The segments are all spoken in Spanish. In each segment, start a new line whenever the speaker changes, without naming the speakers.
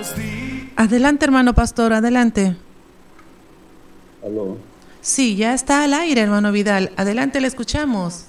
Adelante, hermano pastor, adelante.
Aló.
Sí, ya está al aire, hermano Vidal. Adelante, le escuchamos.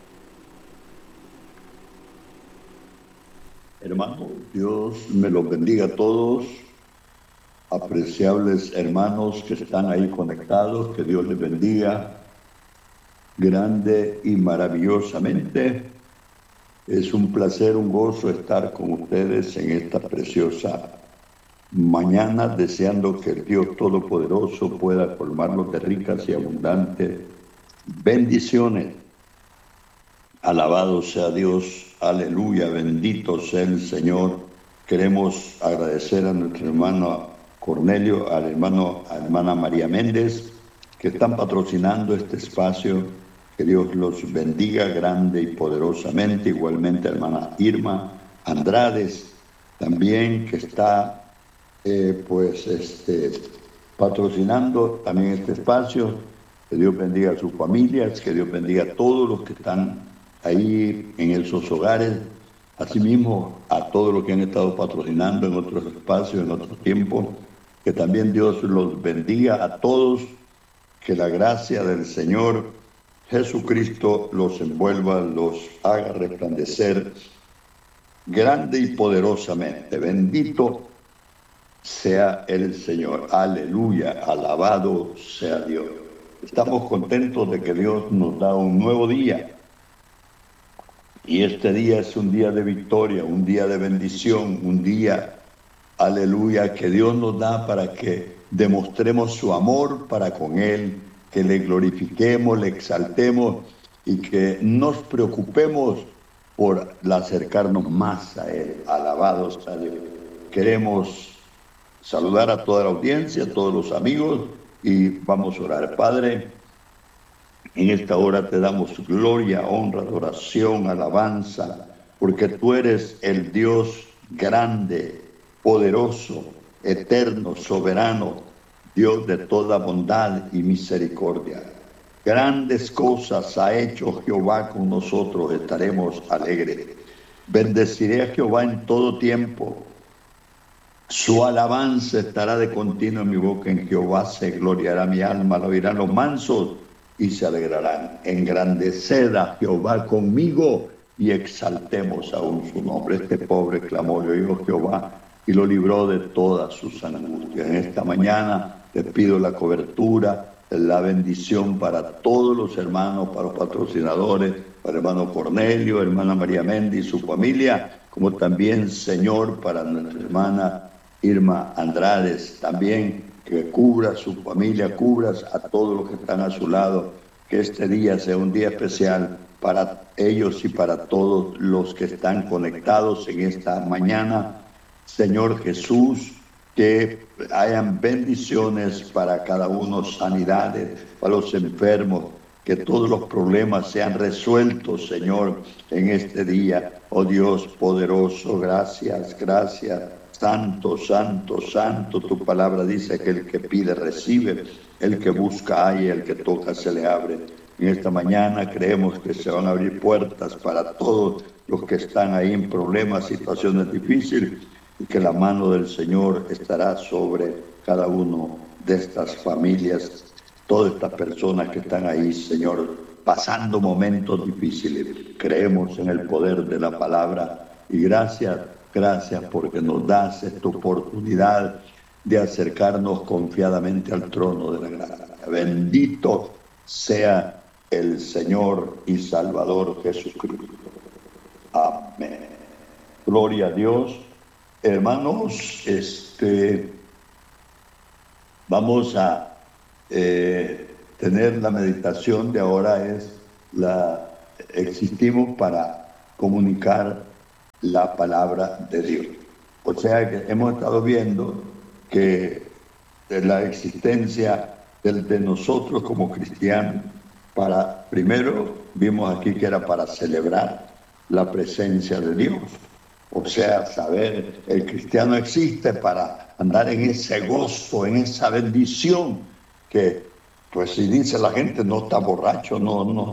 Hermano, Dios me los bendiga a todos, apreciables hermanos que están ahí conectados, que Dios les bendiga grande y maravillosamente. Es un placer, un gozo estar con ustedes en esta preciosa mañana, deseando que el Dios Todopoderoso pueda colmarlos de ricas y abundantes bendiciones. Alabado sea Dios, aleluya, bendito sea el Señor. Queremos agradecer a nuestro hermano Cornelio, a la hermana María Méndez, que están patrocinando este espacio. Que Dios los bendiga grande y poderosamente. Igualmente a la hermana Irma Andrades, también que está patrocinando también este espacio. Que Dios bendiga a sus familias, que Dios bendiga a todos los que están ahí en esos hogares, asimismo a todos los que han estado patrocinando en otros espacios, en otros tiempos, que también Dios los bendiga a todos, que la gracia del Señor Jesucristo los envuelva, los haga resplandecer grande y poderosamente. Bendito sea el Señor, aleluya, alabado sea Dios. Estamos contentos de que Dios nos da un nuevo día. Y este día es un día de victoria, un día de bendición, un día, aleluya, que Dios nos da para que demostremos su amor para con Él, que le glorifiquemos, le exaltemos y que nos preocupemos por acercarnos más a Él. Alabados a Dios. Queremos saludar a toda la audiencia, a todos los amigos y vamos a orar. Padre, en esta hora te damos gloria, honra, adoración, alabanza, porque tú eres el Dios grande, poderoso, eterno, soberano, Dios de toda bondad y misericordia. Grandes cosas ha hecho Jehová con nosotros, estaremos alegres. Bendeciré a Jehová en todo tiempo. Su alabanza estará de continuo en mi boca. En Jehová se gloriará mi alma, lo oirán los mansos y se alegrarán. Engrandeced a Jehová conmigo y exaltemos aún su nombre. Este pobre clamó, le oyó Jehová y lo libró de todas sus angustias. En esta mañana te pido la cobertura, la bendición para todos los hermanos, para los patrocinadores, para el hermano Cornelio, hermana María Méndez y su familia, como también, Señor, para nuestra hermana Irma Andrades, también que cubra su familia, cubras a todos los que están a su lado, que este día sea un día especial para ellos y para todos los que están conectados en esta mañana. Señor Jesús, que hayan bendiciones para cada uno, sanidades para los enfermos, que todos los problemas sean resueltos, Señor, en este día. Oh Dios poderoso, gracias, gracias. Santo, santo, santo, tu palabra dice que el que pide recibe, el que busca halla, el que toca se le abre. En esta mañana creemos que se van a abrir puertas para todos los que están ahí en problemas, situaciones difíciles, y que la mano del Señor estará sobre cada uno de estas familias, todas estas personas que están ahí, Señor, pasando momentos difíciles. Creemos en el poder de la palabra y gracias porque nos das esta oportunidad de acercarnos confiadamente al trono de la gracia. Bendito sea el Señor y Salvador Jesucristo. Amén. Gloria a Dios. Hermanos, vamos a tener la meditación de ahora, existimos para comunicar la palabra de Dios. O sea que hemos estado viendo que la existencia de nosotros como cristianos, primero vimos aquí que era para celebrar la presencia de Dios. O sea, saber, el cristiano existe para andar en ese gozo, en esa bendición, que, pues si dice la gente, no está borracho, no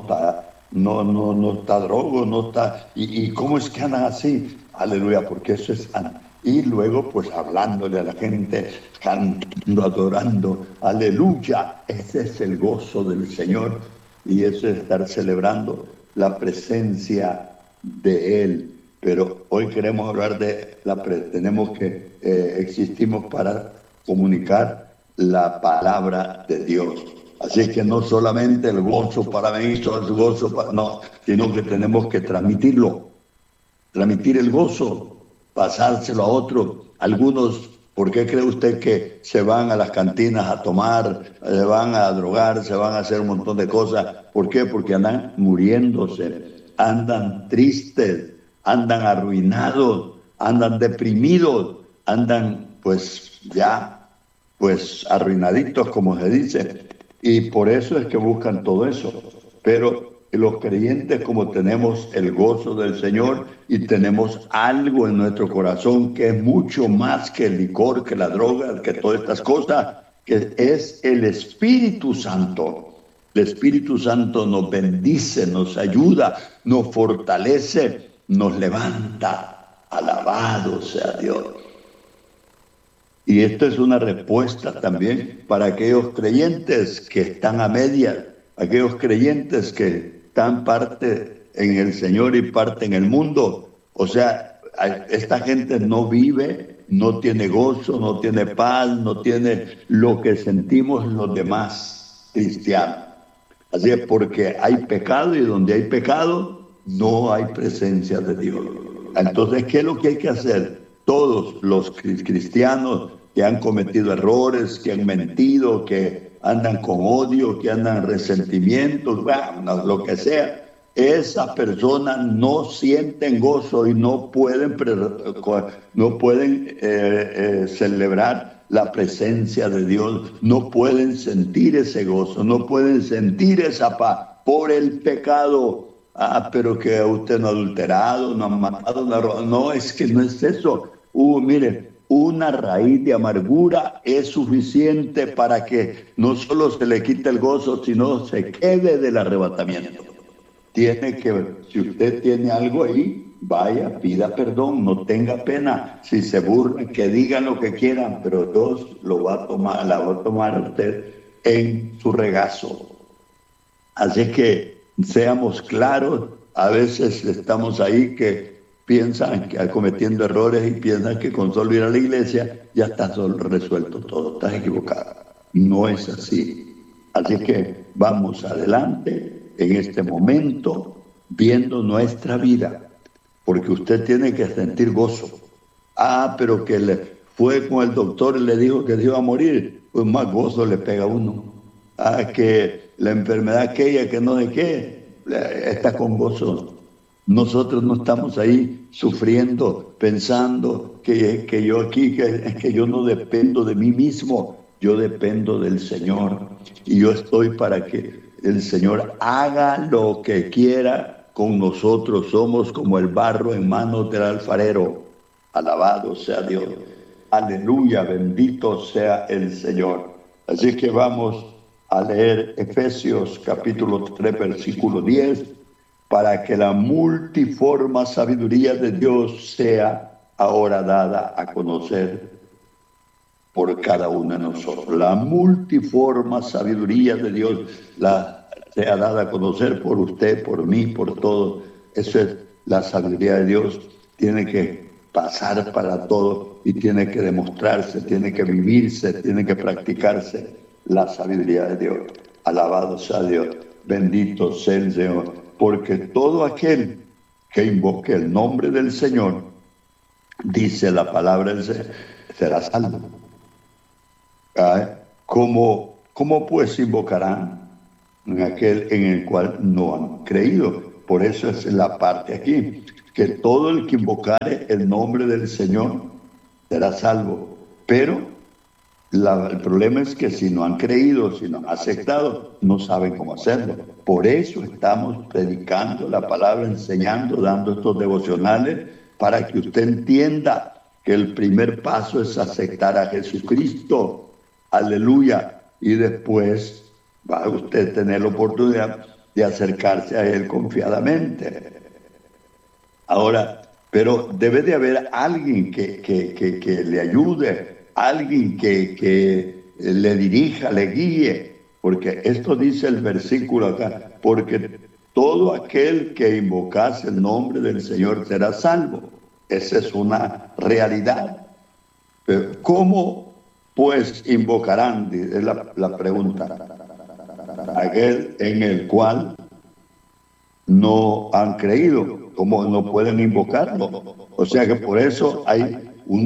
está drogo, no está... ¿Y cómo es que andan así? Aleluya, porque eso es y luego pues hablándole a la gente, cantando, adorando, aleluya. Ese es el gozo del Señor y eso es estar celebrando la presencia de Él. Pero hoy queremos hablar de tenemos que existimos para comunicar la palabra de Dios. Así que no solamente el gozo para mí, el gozo para, no, sino que tenemos que transmitirlo, transmitir el gozo, pasárselo a otros. Algunos, ¿por qué cree usted que se van a las cantinas a tomar, se van a drogar, se van a hacer un montón de cosas? ¿Por qué? Porque andan muriéndose, andan tristes, andan arruinados, andan deprimidos, andan pues ya, pues arruinaditos, como se dice. Y por eso es que buscan todo eso. Pero los creyentes, como tenemos el gozo del Señor y tenemos algo en nuestro corazón que es mucho más que el licor, que la droga, que todas estas cosas, que es el Espíritu Santo. El Espíritu Santo nos bendice, nos ayuda, nos fortalece, nos levanta. Alabado sea Dios. Y esto es una respuesta también para aquellos creyentes que están a medias, aquellos creyentes que están parte en el Señor y parte en el mundo. O sea, esta gente no vive, no tiene gozo, no tiene paz, no tiene lo que sentimos los demás cristianos. Así es, porque hay pecado y donde hay pecado no hay presencia de Dios. Entonces, ¿qué es lo que hay que hacer? Todos los cristianos que han cometido errores, que han mentido, que andan con odio, que andan resentimientos, bueno, lo que sea, esas personas no sienten gozo y no pueden celebrar la presencia de Dios, no pueden sentir ese gozo, no pueden sentir esa paz por el pecado. Pero que usted no ha adulterado, no ha matado, no, es que no es eso. Mire, una raíz de amargura es suficiente para que no solo se le quite el gozo, sino se quede del arrebatamiento. Tiene que, si usted tiene algo ahí, vaya, pida perdón, no tenga pena. Si se burlan, que digan lo que quieran, pero Dios lo va a tomar, la va a tomar a usted en su regazo. Así que seamos claros, a veces estamos ahí que piensan que cometiendo errores y piensan que con solo ir a la iglesia ya está resuelto todo, estás equivocado. No es así. Así que vamos adelante en este momento viendo nuestra vida, porque usted tiene que sentir gozo. Pero que le fue con el doctor y le dijo que se iba a morir, pues más gozo le pega a uno. Que la enfermedad aquella que no sé qué, está con gozo. Nosotros no estamos ahí sufriendo, pensando que yo aquí, que yo no dependo de mí mismo, yo dependo del Señor. Y yo estoy para que el Señor haga lo que quiera con nosotros. Somos como el barro en manos del alfarero. Alabado sea Dios. Aleluya, bendito sea el Señor. Así que vamos a leer Efesios capítulo 3, versículo 10, para que la multiforme sabiduría de Dios sea ahora dada a conocer por cada uno de nosotros. La multiforme sabiduría de Dios sea dada a conocer por usted, por mí, por todos. Eso es la sabiduría de Dios. Tiene que pasar para todos y tiene que demostrarse, tiene que vivirse, tiene que practicarse la sabiduría de Dios. Alabado sea Dios, bendito sea el Señor, porque todo aquel que invoque el nombre del Señor, dice la palabra del Señor, será salvo. ¿Cómo pues invocarán en aquel en el cual no han creído? Por eso es la parte aquí, que todo el que invocare el nombre del Señor será salvo. Pero el problema es que si no han creído, si no han aceptado, no saben cómo hacerlo. Por eso estamos predicando la palabra, enseñando, dando estos devocionales, para que usted entienda que el primer paso es aceptar a Jesucristo. Aleluya. Y después va a usted tener la oportunidad de acercarse a Él confiadamente. Ahora, pero debe de haber alguien que le ayude, alguien que le dirija, le guíe, porque esto dice el versículo acá, porque todo aquel que invocase el nombre del Señor será salvo. Esa es una realidad. Pero ¿cómo pues invocarán? Es la pregunta. Aquel en el cual no han creído, ¿cómo no pueden invocarlo? O sea que por eso hay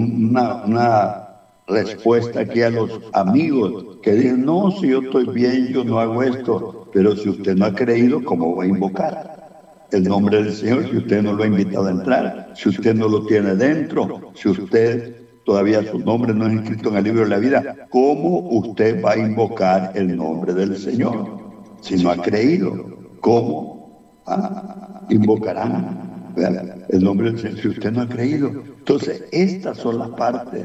una respuesta aquí a los amigos que dicen, no, si yo estoy bien, yo no hago esto, pero si usted no ha creído, ¿cómo va a invocar el nombre del Señor si usted no lo ha invitado a entrar, si usted no lo tiene dentro, si usted todavía su nombre no es inscrito en el libro de la vida? ¿Cómo usted va a invocar el nombre del Señor si no ha creído? ¿Cómo invocarán el nombre del Señor si usted no ha creído? Entonces, estas son las partes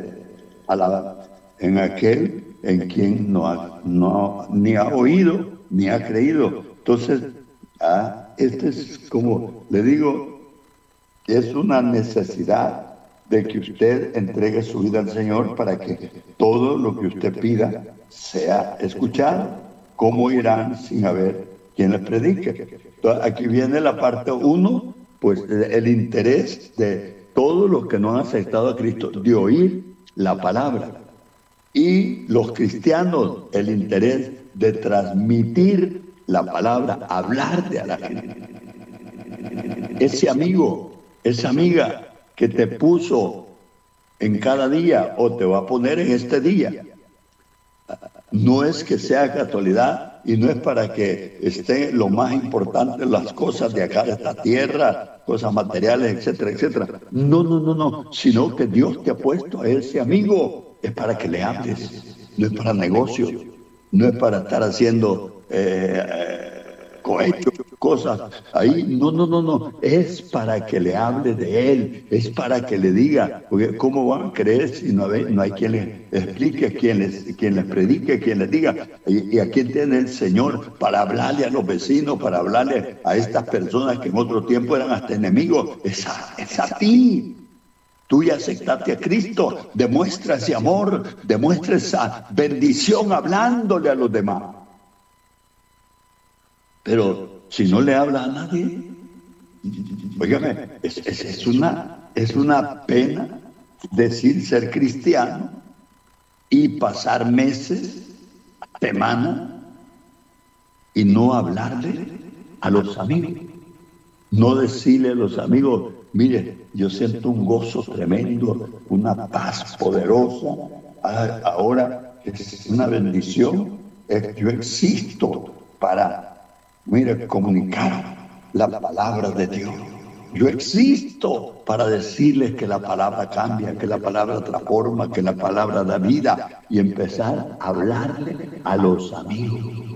en aquel en quien ni ha oído ni ha creído. Entonces, este es, como le digo, es una necesidad de que usted entregue su vida al Señor para que todo lo que usted pida sea escuchado. ¿Cómo irán sin haber quien les predique? Entonces, aquí viene la parte 1, pues el interés de todos los que no han aceptado a Cristo, de oír la palabra. Y los cristianos, el interés de transmitir la palabra, hablarle a la gente. Ese amigo, esa amiga que te puso en cada día o te va a poner en este día, no es que sea casualidad y no es para que esté lo más importante en las cosas de acá, de esta tierra, cosas materiales, etcétera, etcétera. No, sino que Dios te ha puesto a ese amigo, es para que le hables, no es para negocio, no es para estar haciendo cohecho, cosas ahí, no, es para que le hable de Él, es para que le diga, porque ¿cómo van a creer si no hay quien les explique, quien les predique, quien les diga? Y a quién tiene el Señor para hablarle a los vecinos, para hablarle a estas personas que en otro tiempo eran hasta enemigos? Es a ti. Tú ya aceptaste a Cristo, demuestra ese amor, demuestra esa bendición hablándole a los demás. Pero si no le habla a nadie, óigame, es una pena decir ser cristiano y pasar meses, semanas, y no hablarle a los amigos. No decirle a los amigos, mire, yo siento un gozo tremendo, una paz poderosa. Ahora es una bendición. Yo existo para, mire, comunicar la palabra de Dios. Yo existo para decirles que la palabra cambia, que la palabra transforma, que la palabra da vida, y empezar a hablarle a los amigos.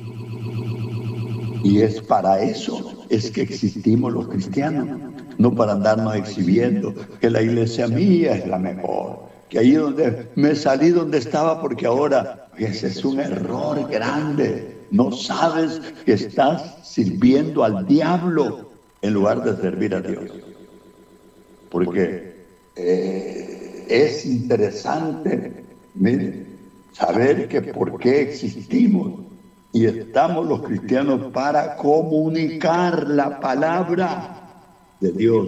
Y es para eso es que existimos los cristianos, no para andarnos exhibiendo que la iglesia mía es la mejor, que ahí donde me salí donde estaba porque ahora, ese es un error grande. No sabes que estás sirviendo al diablo en lugar de servir a Dios. Porque es interesante, mire, saber que por qué existimos. Y estamos los cristianos para comunicar la palabra de Dios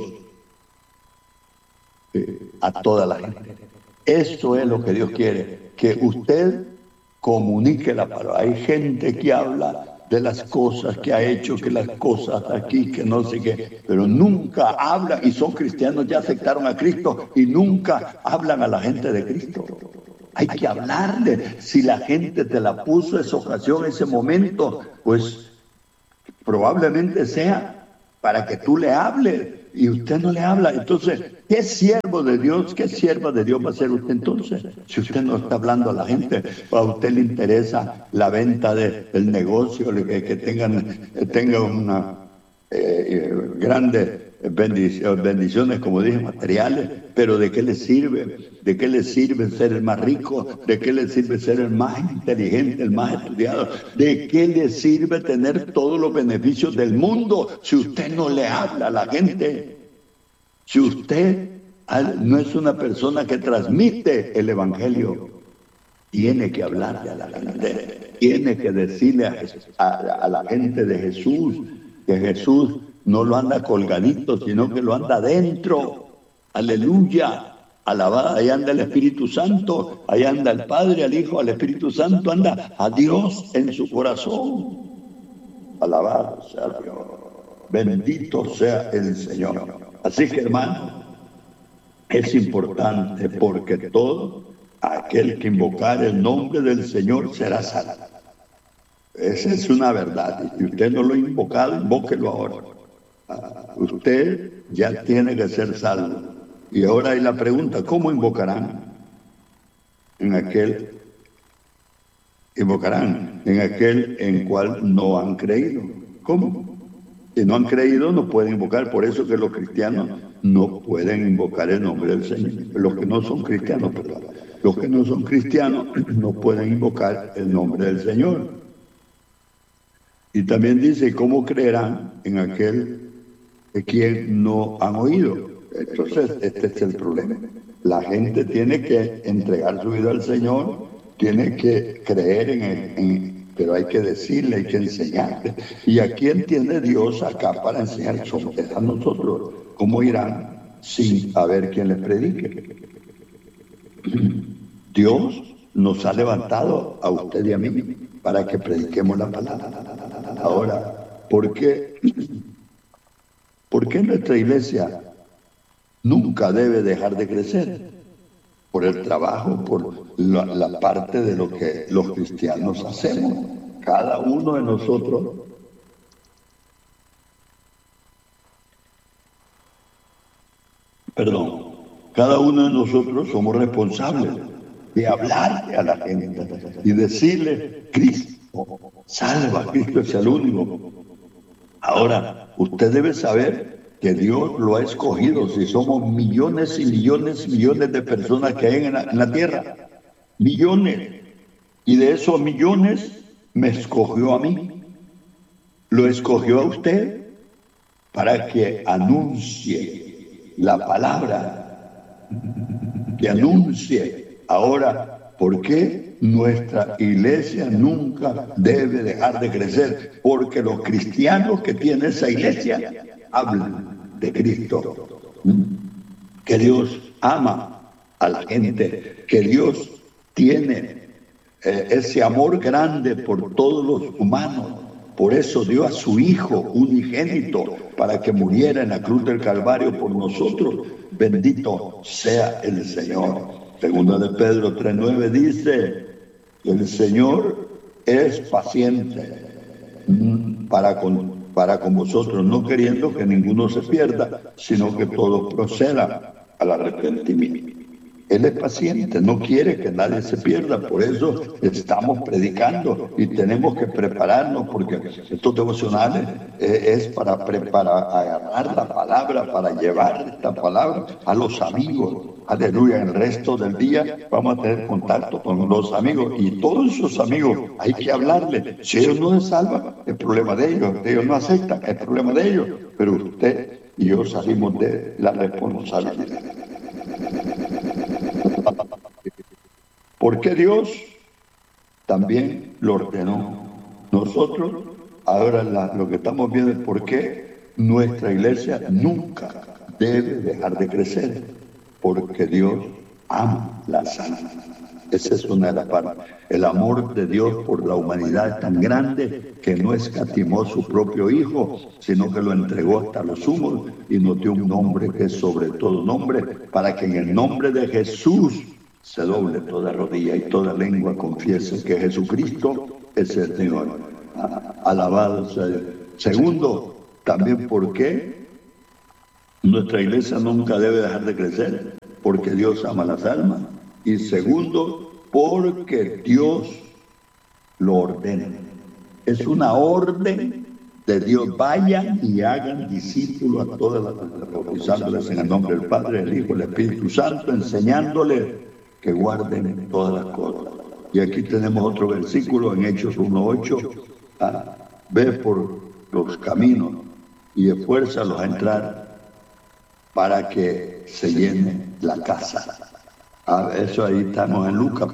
a toda la gente. Eso es lo que Dios quiere, que usted comunique la palabra. Hay gente que habla de las cosas que ha hecho, que las cosas aquí, que no sé qué, pero nunca habla, y son cristianos, ya aceptaron a Cristo, y nunca hablan a la gente de Cristo. Hay que hablarle. Si la gente te la puso esa ocasión, ese momento, pues probablemente sea para que tú le hables y usted no le habla. Entonces, ¿qué siervo de Dios, qué sierva de Dios va a ser usted entonces? Si usted no está hablando a la gente, o a usted le interesa la venta del negocio, que tenga una grande bendiciones, como dije, materiales, pero ¿de qué le sirve? ¿De qué le sirve ser el más rico? ¿De qué le sirve ser el más inteligente, el más estudiado? ¿De qué le sirve tener todos los beneficios del mundo si usted no le habla a la gente? Si usted no es una persona que transmite el Evangelio, tiene que hablarle a la gente, tiene que decirle a la gente de Jesús, que Jesús no lo anda colgadito, sino que lo anda adentro. Aleluya. Alabada, ahí anda el Espíritu Santo, ahí anda el Padre, al Hijo, al Espíritu Santo, anda a Dios en su corazón. Alabado sea Dios, bendito sea el Señor. Así que, hermano, es importante, porque todo aquel que invocar el nombre del Señor será salvo. Esa es una verdad, y si usted no lo ha invocado, invóquelo ahora. Usted ya tiene que ser salvo. Y ahora hay la pregunta, ¿cómo invocarán? Invocarán en aquel en cual no han creído. ¿Cómo? Si no han creído, no pueden invocar. Por eso que los cristianos no pueden invocar el nombre del Señor. Los que no son cristianos, perdón. Los que no son cristianos no pueden invocar el nombre del Señor. Y también dice, ¿cómo creerán en aquel de quien no han oído? Entonces, este es el problema. La gente tiene que entregar su vida al Señor, tiene que creer pero hay que decirle, hay que enseñarle. ¿Y a quién tiene Dios acá para enseñar? A nosotros. ¿Cómo irán sin haber quien les predique? Dios nos ha levantado a usted y a mí para que prediquemos la palabra. Ahora, ¿por qué nuestra iglesia nunca debe dejar de crecer? Por el trabajo, por la parte de lo que los cristianos hacemos. Cada uno de nosotros cada uno de nosotros somos responsables de hablarle a la gente y decirle, Cristo salva, Cristo es el único. Ahora, usted debe saber que Dios lo ha escogido. Si somos millones y millones y millones de personas que hay en la tierra, millones, y de esos millones me escogió a mí, lo escogió a usted para que anuncie la palabra, que anuncie. Ahora, ¿por qué nuestra iglesia nunca debe dejar de crecer? Porque los cristianos que tienen esa iglesia hablan de Cristo, que Dios ama a la gente, que Dios tiene ese amor grande por todos los humanos. Por eso dio a su Hijo unigénito para que muriera en la cruz del Calvario por nosotros. Bendito sea el Señor. Segunda de Pedro 3:9 dice que el Señor es paciente para con vosotros, no queriendo que ninguno se pierda, sino que todos procedan al arrepentimiento. Él es paciente, no quiere que nadie se pierda, por eso estamos predicando y tenemos que prepararnos, porque estos devocionales es para agarrar la palabra, para llevar esta palabra a los amigos. Aleluya, el resto del día vamos a tener contacto con los amigos, y todos esos amigos hay que hablarles. Si ellos no se salvan, es problema de ellos no aceptan, es problema de ellos, pero usted y yo salimos de la responsabilidad. Porque Dios también lo ordenó. Nosotros, ahora lo que estamos viendo es por qué nuestra iglesia nunca debe dejar de crecer. Porque Dios ama las almas. Esa es una de las partes. El amor de Dios por la humanidad es tan grande que no escatimó su propio Hijo, sino que lo entregó hasta los sumos y nos dio un nombre que es sobre todo nombre, para que en el nombre de Jesús se doble toda rodilla y toda lengua confiese que Jesucristo es el Señor. Alabado sea Dios. Segundo, también porque nuestra iglesia nunca debe dejar de crecer, porque Dios ama las almas. Y segundo, porque Dios lo ordena. Es una orden de Dios. Vayan y hagan discípulos a todas las, bautizándoles en el nombre del Padre, del Hijo, del Espíritu Santo, enseñándoles que guarden todas las cosas. Y aquí tenemos otro versículo en Hechos 1:8. Ve por los caminos y esfuérzalos a entrar para que se llene la casa. Eso ahí estamos en Lucas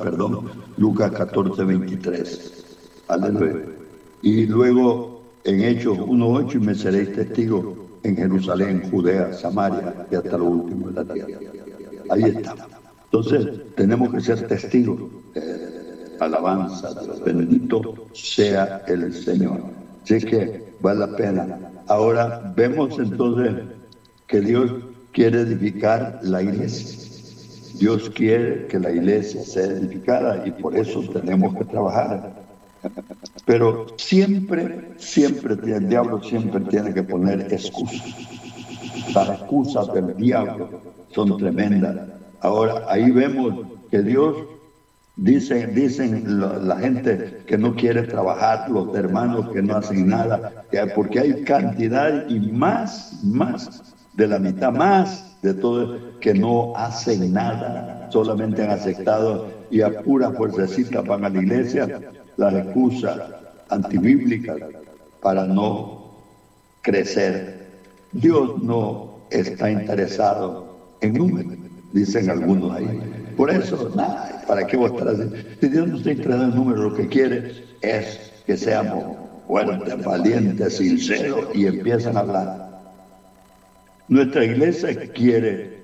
14:23. Aleluya. Y luego en Hechos 1:8, y me seréis testigos en Jerusalén, Judea, Samaria y hasta lo último de la tierra. Ahí estamos. Entonces tenemos que ser testigos. Alabanza, bendito sea el Señor. Así que vale la pena. Ahora vemos entonces que Dios quiere edificar la iglesia. Dios quiere que la iglesia sea edificada y por eso tenemos que trabajar. Pero siempre, el diablo siempre tiene que poner excusas. Las excusas del diablo son tremendas. Ahora, ahí vemos que Dios, dicen la gente que no quiere trabajar, los hermanos que no hacen nada, porque hay cantidad y más de la mitad, más de todo, que no hacen nada, solamente han aceptado y a pura fuercecita van a la iglesia. Las excusas antibíblicas para no crecer. Dios no está interesado en números, dicen algunos ahí. Por eso, ¿para qué vos estás haciendo? Si Dios no está interesado en números, lo que quiere es que seamos fuertes, valientes, sinceros y empiezan a hablar. Nuestra iglesia quiere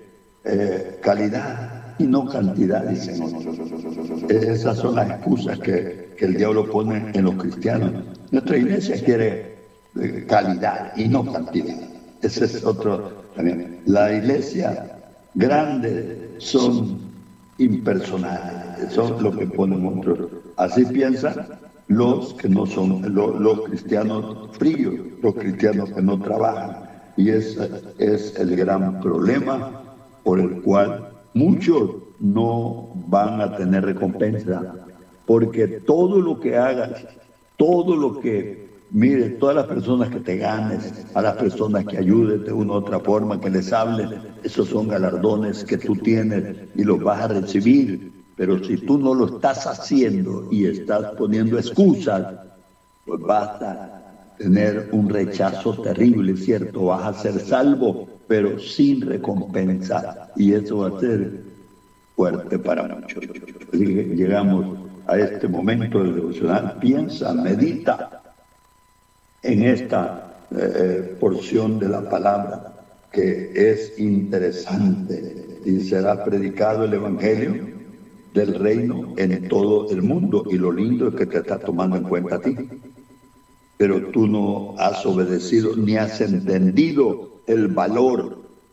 calidad y no cantidad, dicen otros. Esas son las excusas que el diablo pone en los cristianos. Nuestra iglesia quiere calidad y no cantidad. Ese es otro también. La iglesia grande son impersonales, son lo que ponen otros. Así piensan los que no son, los cristianos fríos, los cristianos que no trabajan. Y ese es el gran problema por el cual muchos no van a tener recompensa, porque todo lo que hagas, todo lo que mire, todas las personas que te ganes, a las personas que ayudes de una u otra forma, que les hables, esos son galardones que tú tienes y los vas a recibir. Pero si tú no lo estás haciendo y estás poniendo excusas, pues vas a tener un rechazo terrible, ¿cierto? Vas a ser salvo, pero sin recompensa, y eso va a ser fuerte para muchos. Así que llegamos a este momento del devocional. Piensa, medita en esta porción de la palabra que es interesante, y será predicado el evangelio del reino en todo el mundo, y lo lindo es que te está tomando en cuenta a ti. Pero tú no has obedecido ni has entendido el valor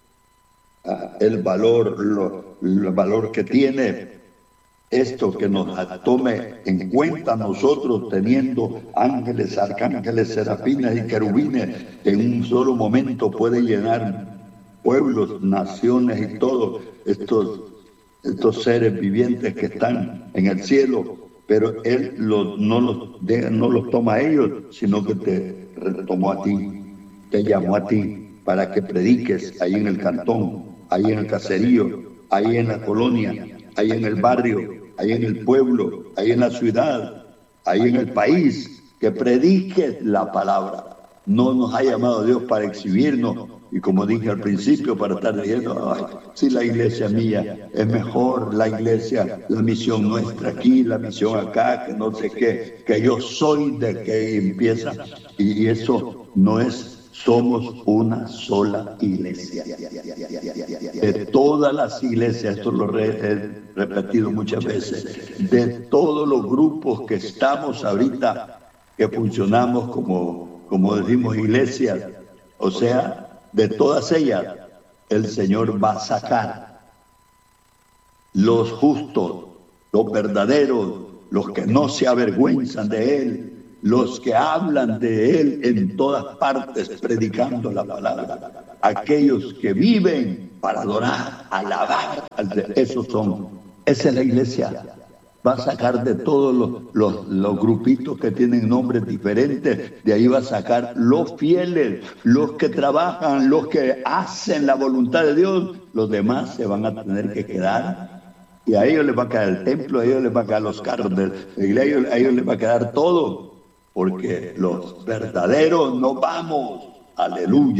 que tiene esto, que nos tome en cuenta nosotros, teniendo ángeles, arcángeles, serafines y querubines, en un solo momento puede llenar pueblos, naciones y todos estos seres vivientes que están en el cielo. Pero Él no los toma a ellos, sino que te retomó a ti, te llamó a ti para que prediques ahí en el cantón, ahí en el caserío, ahí en la colonia, ahí en el barrio, ahí en el pueblo, ahí en la ciudad, ahí en el país, que prediques la palabra. No nos ha llamado Dios para exhibirnos, y como dije al principio, para estar diciendo, si la iglesia mía es mejor, la iglesia, la misión nuestra aquí, la misión acá, que no sé qué, que yo soy de que empieza, y eso no es. Somos una sola iglesia. De todas las iglesias, esto lo he repetido muchas veces, de todos los grupos que estamos ahorita, que funcionamos como decimos iglesias, o sea, de todas ellas, el Señor va a sacar los justos, los verdaderos, los que no se avergüenzan de Él, los que hablan de Él en todas partes, predicando la palabra. Aquellos que viven para adorar, alabar, esa es la iglesia. Va a sacar de todos los grupitos que tienen nombres diferentes, de ahí va a sacar los fieles, los que trabajan, los que hacen la voluntad de Dios. Los demás se van a tener que quedar, y a ellos les va a quedar el templo, a ellos les va a quedar los carros de la iglesia, a ellos les va a quedar todo, porque los verdaderos no vamos, aleluya,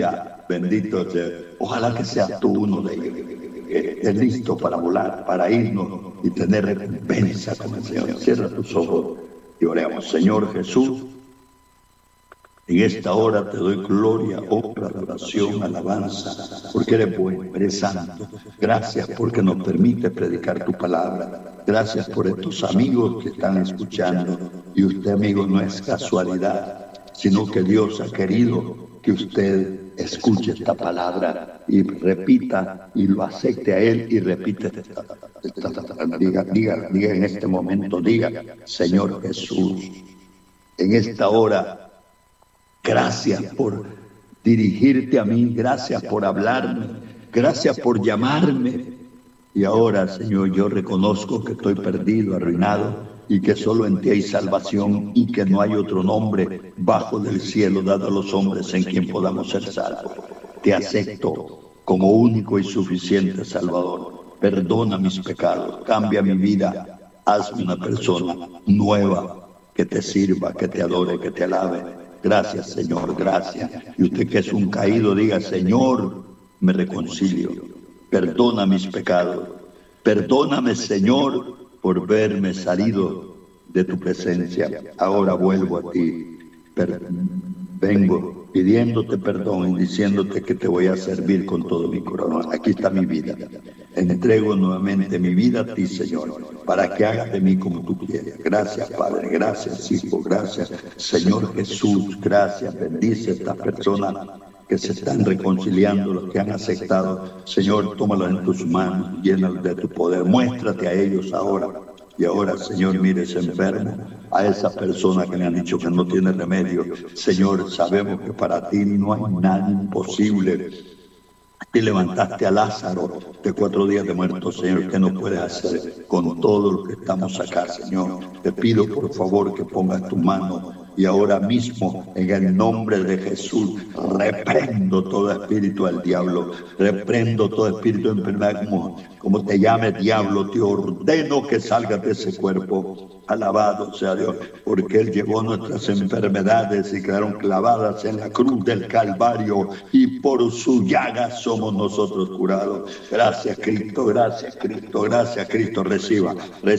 bendito sea. Ojalá que seas tú uno de ellos, que estés listo para volar, para irnos y tener recompensa con el Señor. Cierra tus ojos y oremos. Señor Jesús, en esta hora te doy gloria, honra, adoración, alabanza, porque eres bueno, eres santo. Gracias porque nos permite predicar tu palabra. Gracias por estos amigos que están escuchando. Y usted, amigo, no es casualidad, sino que Dios ha querido que usted escuche esta palabra y repita y lo acepte a Él y repite diga en este momento, diga: Señor Jesús, en esta hora, gracias por dirigirte a mí, gracias por hablarme, gracias por llamarme. Y ahora, Señor, yo reconozco que estoy perdido, arruinado, y que solo en ti hay salvación y que no hay otro nombre bajo del cielo dado a los hombres en quien podamos ser salvos. Te acepto como único y suficiente Salvador. Perdona mis pecados, cambia mi vida, hazme una persona nueva que te sirva, que te adore, que te alabe. Gracias, Señor, gracias. Y usted que es un caído, diga: Señor, me reconcilio. Perdona mis pecados. Perdóname, Señor, por verme salido de tu presencia. Ahora vuelvo a ti. Vengo pidiéndote perdón y diciéndote que te voy a servir con todo mi corazón. Aquí está mi vida. Entrego nuevamente mi vida a ti, Señor, para que hagas de mí como tú quieras. Gracias, Padre. Gracias, Hijo. Gracias, Señor Jesús. Gracias. Bendice a estas personas que se están reconciliando, los que han aceptado. Señor, tómalos en tus manos, llénalos de tu poder. Muéstrate a ellos ahora. Y ahora, Señor, mire ese enfermo, a esa persona que le han dicho que no tiene remedio. Señor, sabemos que para ti no hay nada imposible. Te levantaste a Lázaro de 4 días de muerto, Señor. ¿Qué no puedes hacer con todos los que estamos acá, Señor? Te pido, por favor, que pongas tu mano. Y ahora mismo, en el nombre de Jesús, reprendo todo espíritu del diablo, reprendo todo espíritu de enfermedad, como te llame diablo, te ordeno que salgas de ese cuerpo. Alabado sea Dios, porque Él llevó nuestras enfermedades y quedaron clavadas en la cruz del Calvario, y por su llaga somos nosotros curados. Gracias, Cristo, gracias, Cristo, gracias, Cristo. Reciba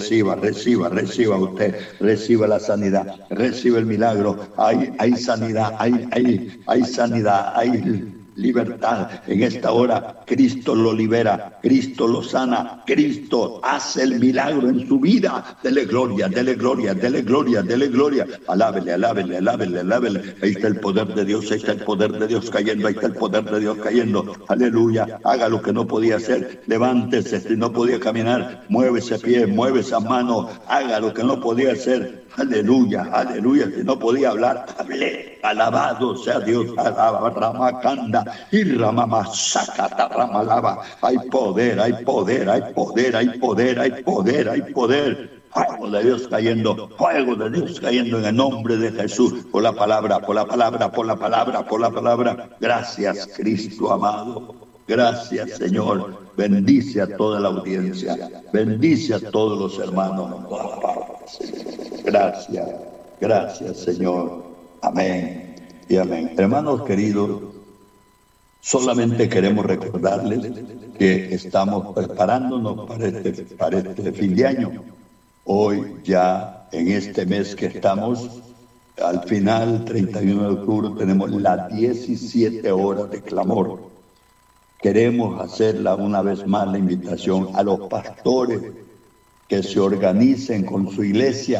usted, reciba la sanidad, reciba el milagro. Hay sanidad, hay sanidad, hay libertad. En esta hora Cristo lo libera, Cristo lo sana, Cristo hace el milagro en su vida. Dele gloria, dele gloria, dele gloria, dele gloria. Alábele, alábele, alábele, alábele. Ahí está el poder de Dios, ahí está el poder de Dios cayendo, ahí está el poder de Dios cayendo. Aleluya. Haga lo que no podía hacer, levántese. Si no podía caminar, mueve ese pie, mueve esa mano. Haga lo que no podía hacer. Aleluya, aleluya. Si no podía hablar, hablé. Alabado sea Dios. Ramakanda y Ramamasakata Ramalaba. Hay poder, hay poder, hay poder, hay poder, hay poder, hay poder. Fuego de Dios cayendo, fuego de Dios cayendo en el nombre de Jesús. Por la palabra, por la palabra, por la palabra, por la palabra. Gracias, Cristo amado. Gracias, Señor. Bendice a toda la audiencia. Bendice a todos los hermanos en todas partes. Gracias, gracias, Señor. Amén y amén. Hermanos queridos, solamente queremos recordarles que estamos preparándonos para este fin de año. Hoy ya en este mes que estamos, al final, 31 de octubre, tenemos las 17 horas de clamor. Queremos hacerla una vez más la invitación a los pastores que se organicen con su iglesia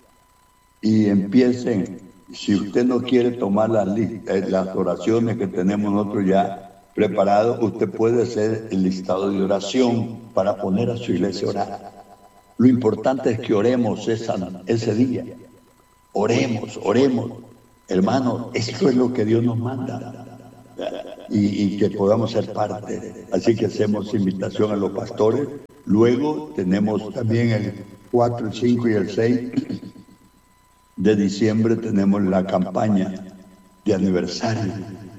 y empiecen. Si usted no quiere tomar las oraciones que tenemos nosotros ya preparadas, usted puede hacer el listado de oración para poner a su iglesia a orar. Lo importante es que oremos ese día. Oremos. Hermanos, esto es lo que Dios nos manda. Y que podamos ser parte. Así que hacemos invitación a los pastores. Luego tenemos también el 4, el 5 y el 6 de diciembre tenemos la campaña de aniversario.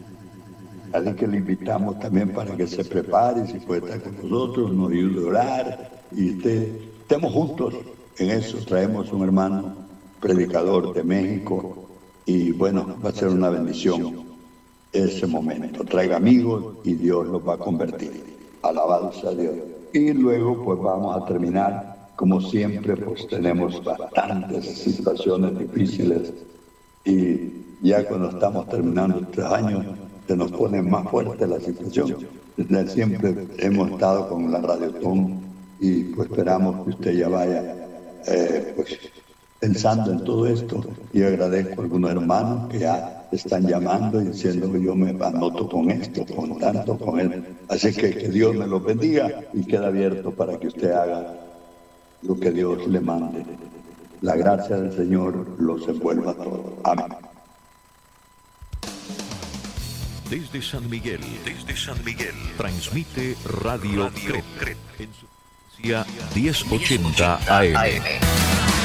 Así que le invitamos también para que se prepare, si puede estar con nosotros, nos ayude a orar y estemos juntos en eso. Traemos un hermano predicador de México y bueno, va a ser una bendición. ese momento. Traiga amigos y Dios los va a convertir. Alabado sea Dios. Y luego pues vamos a terminar. Como siempre, pues tenemos bastantes situaciones difíciles y ya cuando estamos terminando 3 años se nos pone más fuerte la situación. Desde siempre hemos estado con la Radiotón y pues esperamos que usted ya vaya pues pensando en todo esto, y agradezco a algunos hermanos que ya están llamando y diciendo que yo me anoto con esto, con tanto, con él. Así que Dios me los bendiga y queda abierto para que usted haga lo que Dios le mande. La gracia del Señor los envuelva a todos. Amén.
Desde San Miguel, transmite Radio Cret en su frecuencia 1080 AM.